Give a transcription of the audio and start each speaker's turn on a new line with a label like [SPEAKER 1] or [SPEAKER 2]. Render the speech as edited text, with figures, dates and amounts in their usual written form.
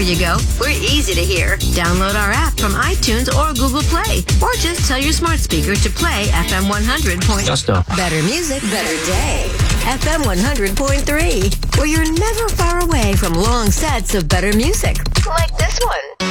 [SPEAKER 1] you go, we're easy to hear. Download our app from iTunes or Google Play. Or just tell your smart speaker to play FM 100. Better music, better day. FM 100.3, where you're never far away from long sets of better music. Like this one.